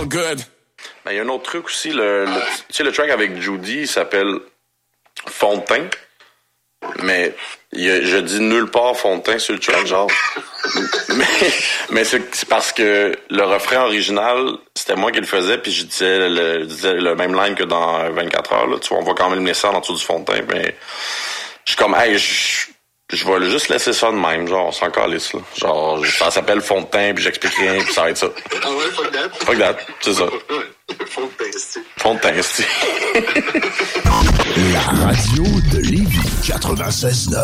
good. Ben, il y a un autre truc aussi, tu sais, le track avec Judy, il s'appelle Fond de teint. Mais je dis nulle part fond de teint sur le track, genre. mais c'est parce que le refrain original, c'était moi qui le faisais, puis je disais le même line que dans 24 heures, là. Tu vois, on va quand même laisser en dessous du fond de teint, mais je suis comme, hey, je vais juste laisser ça de même, genre, on s'en calisse, là. Genre, ça s'appelle fond de teint, puis j'explique rien, puis ça va être ça. Ah ouais, fuck that. Fuck that, c'est ça. Fond de teint, c'est. Fond de teint, c'est. La radio de Lévis 96.9.